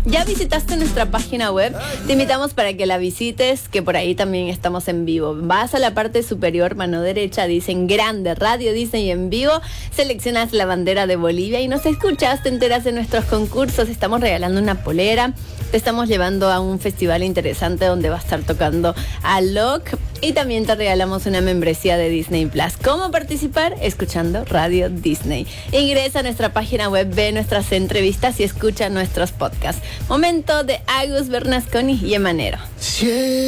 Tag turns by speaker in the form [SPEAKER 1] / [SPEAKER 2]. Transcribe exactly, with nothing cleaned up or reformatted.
[SPEAKER 1] ¿Ya visitaste nuestra página web? Te invitamos para que la visites, que por ahí también estamos en vivo. Vas a la parte superior, mano derecha, dicen Grande Radio Disney en vivo, seleccionas la bandera de Bolivia y nos escuchas, te enteras de nuestros concursos, estamos regalando una polera, te estamos llevando a un festival interesante donde va a estar tocando Alok y también te regalamos una membresía de Disney Plus. ¿Cómo participar? Escuchando Radio Disney. Ingresa a nuestra página web, ve nuestras entrevistas y escucha nuestros podcasts. Momento de Agus Bernasconi y Emanero. Sí.